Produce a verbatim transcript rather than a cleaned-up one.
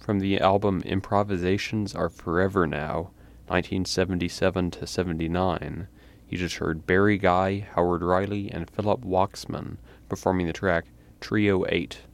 From the album Improvisations Are Forever Now, nineteen seventy-seven to seventy-nine, you just heard Barry Guy, Howard Riley, and Philip Waxman performing the track Trio eight.